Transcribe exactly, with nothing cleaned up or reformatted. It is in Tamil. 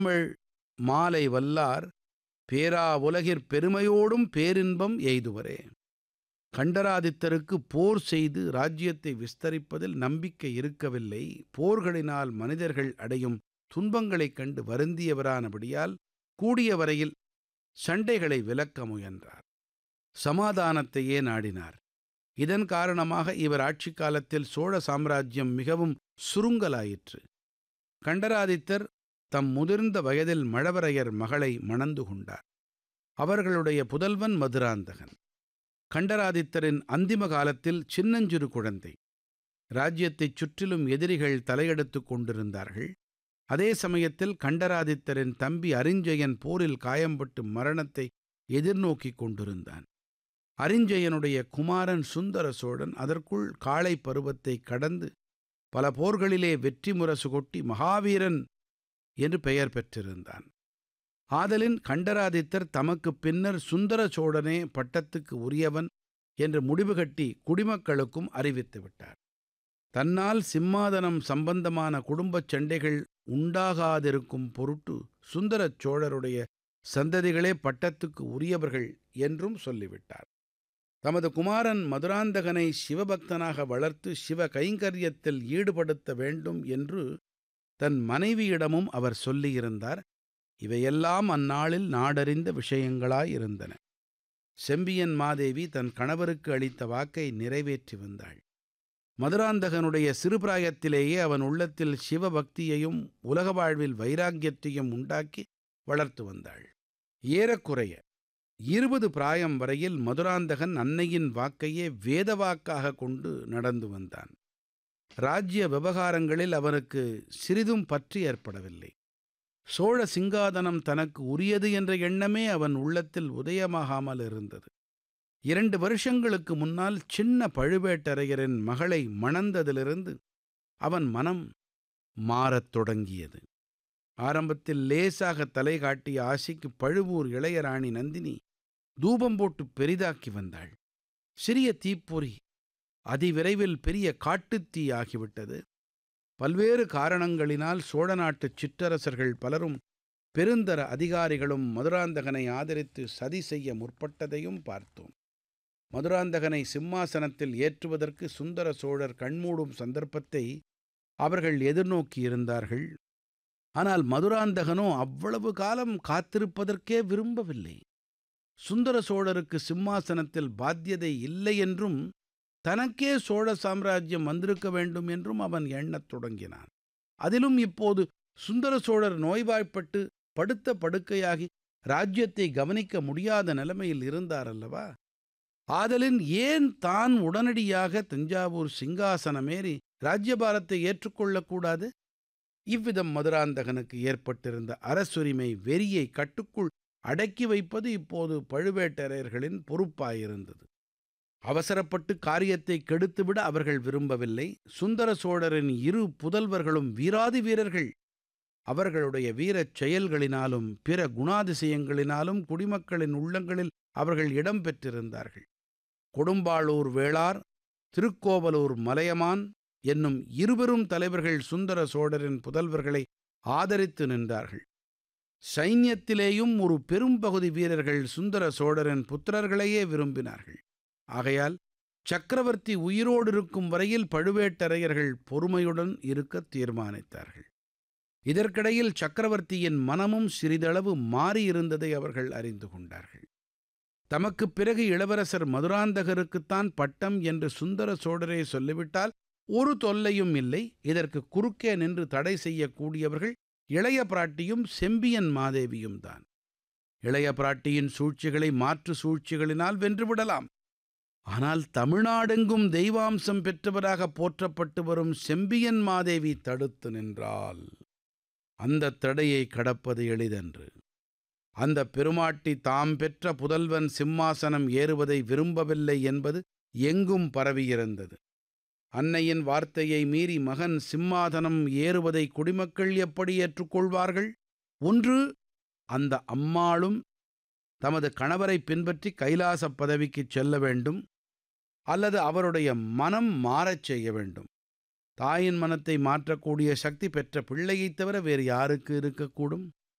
தமிழ் மாலை வல்லார் பேரா உலகிற் பெருமையோடும் பேரின்பம் எய்துவரே. கண்டராதித்தருக்கு போர் செய்து ராஜ்யத்தை விஸ்தரிப்பதில் நம்பிக்கை இருக்கவில்லை. போர்களினால் மனிதர்கள் அடையும் துன்பங்களைக் கண்டு வருந்தியவரானபடியால் கூடிய வரையில் சண்டைகளை விலக்க முயன்றார். சமாதானத்தையே நாடினார். இதன் காரணமாக இவர் ஆட்சிக் காலத்தில் சோழ சாம்ராஜ்யம் மிகவும் சுருங்கலாயிற்று. கண்டராதித்தர் தம் முதிர்ந்த வயதில் மழவரையர் மகளை மணந்து கொண்டார். அவர்களுடைய புதல்வன் மதுராந்தகன். கண்டராதித்தரின் அந்திம காலத்தில் சின்னஞ்சிறு குழந்தை. ராஜ்யத்தைச் சுற்றிலும் எதிரிகள் தலையெடுத்துக் கொண்டிருந்தார்கள். அதே சமயத்தில் கண்டராதித்தரின் தம்பி அரிஞ்சயன் போரில் காயம்பட்டு மரணத்தை எதிர்நோக்கிக் கொண்டிருந்தான். அரிஞ்சயனுடைய குமாரன் சுந்தர சோழன் அதற்குள் காளை பருவத்தை கடந்து பல போர்களிலே வெற்றி முரசு கொட்டி மகாவீரன் என்று பெயர் பெற்றிருந்தான். ஆதலின் கண்டராதித்தர் தமக்குப் பின்னர் சுந்தர சோழனே பட்டத்துக்கு உரியவன் என்று முடிவு கட்டி குடிமக்களுக்கும் அறிவித்து விட்டார். தன்னால் சிம்மாதனம் சம்பந்தமான குடும்பச் சண்டைகள் உண்டாகாதிருக்கும் பொருட்டு சுந்தர சோழருடைய சந்ததிகளே பட்டத்துக்கு உரியவர்கள் என்றும் சொல்லிவிட்டார். தமது குமாரன் மதுராந்தகனை சிவபக்தனாக வளர்த்து சிவ கைங்கரியத்தில் ஈடுபடுத்த வேண்டும் என்று தன் மனைவியிடமும் அவர் சொல்லியிருந்தார். இவையெல்லாம் அந்நாளில் நாடறிந்த விஷயங்களாயிருந்தன. செம்பியன் மாதேவி தன் கணவருக்கு அளித்த வாக்கை நிறைவேற்றி வந்தாள். மதுராந்தகனுடைய சிறுபிராயத்திலேயே அவன் உள்ளத்தில் சிவபக்தியையும் உலக வாழ்வில் வைராக்கியத்தையும் உண்டாக்கி வளர்த்து வந்தாள். ஏறக்குறைய இருபது பிராயம் வரையில் மதுராந்தகன் அன்னையின் வாக்கையே வேத வாக்காக கொண்டு நடந்து வந்தான். ராஜ்ய விவகாரங்களில் அவனுக்கு சிறிதும் பற்று ஏற்படவில்லை. சோழ சிங்காதனம் தனக்கு உரியது என்ற எண்ணமே அவன் உள்ளத்தில் உதயமாகாமல் இருந்தது. இரண்டு வருஷங்களுக்கு முன்னால் சின்ன பழுவேட்டரையரின் மகளை மணந்ததிலிருந்து அவன் மனம் மாறத் தொடங்கியது. ஆரம்பத்தில் லேசாக தலை காட்டிய ஆசைக்கு பழுவூர் இளையராணி நந்தினி தூபம் போட்டு பெரிதாக்கி வந்தாள். சிறிய தீப்பொறி அதிவிரைவில் பெரிய காட்டுத்தீ ஆகிவிட்டது. பல்வேறு காரணங்களினால் சோழ நாட்டுச் சிற்றரசர்கள் பலரும் பெருந்தர அதிகாரிகளும் மதுராந்தகனை ஆதரித்து சதி செய்ய முற்பட்டதையும் பார்த்தோம். மதுராந்தகனை சிம்மாசனத்தில் ஏற்றுவதற்கு சுந்தர சோழர் கண்மூடும் சந்தர்ப்பத்தை அவர்கள் எதிர்நோக்கியிருந்தார்கள். ஆனால் மதுராந்தகனோ அவ்வளவு காலம் காத்திருப்பதற்கே விரும்பவில்லை. சுந்தர சோழருக்கு சிம்மாசனத்தில் பாத்தியதை இல்லை என்றும் தனக்கே சோழ சாம்ராஜ்யம் வந்திருக்க வேண்டும் என்றும் அவன் எண்ணத் தொடங்கினான். அதிலும் இப்போது சுந்தர சோழர் நோய்வாய்ப்பட்டு படுத்த படுக்கையாகி ராஜ்யத்தை கவனிக்க முடியாத நிலைமையில் இருந்தார் அல்லவா? ஆதலின் ஏன் தான் உடனடியாக தஞ்சாவூர் சிங்காசனமேறி ராஜ்யபாரத்தை ஏற்றுக்கொள்ளக்கூடாது? இவ்விதம் மதுராந்தகனுக்கு ஏற்பட்டிருந்த அரசுரிமை வெறியை கட்டுக்குள் அடக்கி வைப்பது இப்போது பழுவேட்டரையர்களின் பொறுப்பாயிருந்தது. அவசரப்பட்டு காரியத்தை கெடுத்துவிட அவர்கள் விரும்பவில்லை. சுந்தர சோழரின் இரு புதல்வர்களும் வீராதி வீரர்கள். அவர்களுடைய வீரச் செயல்களினாலும் பிற குணாதிசயங்களினாலும் குடிமக்களின் உள்ளங்களில் அவர்கள் இடம் பெற்றிருந்தார்கள். கொடும்பாளூர் வேளார், திருக்கோவலூர் மலையமான் என்னும் இருவரும் தலைவர்கள் சுந்தர சோழரின் புதல்வர்களை ஆதரித்து நின்றார்கள். சைன்யத்திலேயும் ஒரு பெரும்பகுதி வீரர்கள் சுந்தர சோழரின் புத்திரர்களையே விரும்பினார்கள். ஆகையால் சக்கரவர்த்தி உயிரோடு இருக்கும் வரையில் பழுவேட்டரையர்கள் பொறுமையுடன் இருக்க தீர்மானித்தார்கள். இதற்கிடையில் சக்கரவர்த்தியின் மனமும் சிறிதளவு மாறியிருந்ததை அவர்கள் அறிந்து கொண்டார்கள். தமக்குப் பிறகு இளவரசர் மதுராந்தகருக்குத்தான் பட்டம் என்று சுந்தர சோழரே சொல்லிவிட்டால் ஒரு தொல்லையும் இல்லை. இதற்கு குறுக்கே நின்று தடை செய்யக்கூடியவர்கள் இளைய பிராட்டியும் செம்பியன் மாதேவியும் தான். இளைய பிராட்டியின் சூழ்ச்சிகளை மாற்று சூழ்ச்சிகளினால் வென்றுவிடலாம். ஆனால் தமிழ்நாடெங்கும் தெய்வாம்சம் பெற்றவராக போற்றப்பட்டு வரும் செம்பியன் மாதேவி தடுத்து நின்றால் அந்த தடையை கடப்பது எளிதன்று. அந்த பெருமாட்டி தாம் பெற்ற புதல்வன் சிம்மாசனம் ஏறுவதை விரும்பவில்லை என்பது எங்கும் பரவியிருந்தது. அன்னையின் வார்த்தையை மீறி மகன் சிம்மாதனம் ஏறுவதை குடிமக்கள் எப்படி ஏற்றுக்கொள்வார்கள்? ஒன்று, அந்த அம்மாளும் தமது கணவரை பின்பற்றி கைலாச பதவிக்குச் செல்ல வேண்டும், அல்லது அவருடைய மனம் மாறச் செய்ய வேண்டும். தாயின் மனத்தை மாற்றக்கூடிய சக்தி பெற்ற பிள்ளையைத் தவிர வேறு யாருக்கு இருக்கக்கூடும்?